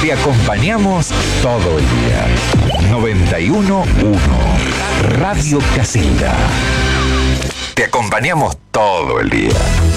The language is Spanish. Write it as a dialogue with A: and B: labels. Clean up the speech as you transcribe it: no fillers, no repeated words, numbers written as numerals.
A: Te acompañamos todo el día. 91.1 Radio Casita. Te acompañamos todo el día.